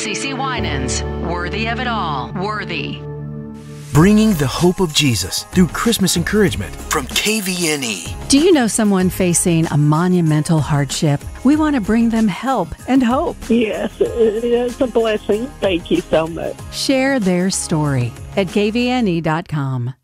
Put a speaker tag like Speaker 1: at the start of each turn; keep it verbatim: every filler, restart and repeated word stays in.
Speaker 1: CeCe Winans, worthy of it all. Worthy.
Speaker 2: Bringing the hope of Jesus through Christmas encouragement from K V N E.
Speaker 3: Do you know someone facing a monumental hardship? We want to bring them help and hope.
Speaker 4: Yes, it's a blessing. Thank you so much.
Speaker 3: Share their story at K V N E dot com.